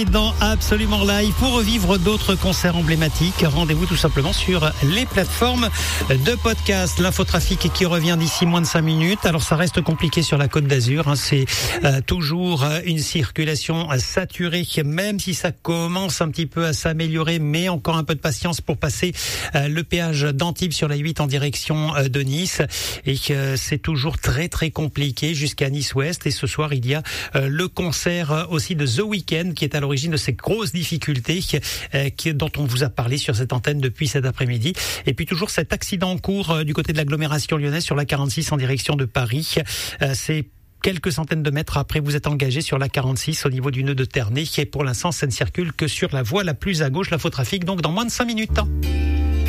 Dans Absolument Live, pour revivre d'autres concerts emblématiques, rendez-vous tout simplement sur les plateformes de podcast. L'infotrafic qui revient d'ici moins de 5 minutes. Alors ça reste compliqué sur la Côte d'Azur, c'est toujours une circulation saturée, même si ça commence un petit peu à s'améliorer, mais encore un peu de patience pour passer le péage d'Antibes sur la 8 en direction de Nice. Et c'est toujours très très compliqué jusqu'à Nice-Ouest. Et ce soir, il y a le concert aussi de The Weeknd qui est à l'origine de ces grosses difficultés dont on vous a parlé sur cette antenne depuis cet après-midi. Et puis toujours cet accident en cours du côté de l'agglomération lyonnaise sur la 46 en direction de Paris. C'est quelques centaines de mètres après, vous êtes engagé sur la 46 au niveau du nœud de Ternay. Et pour l'instant, ça ne circule que sur la voie la plus à gauche, l'infotrafic, donc dans moins de 5 minutes.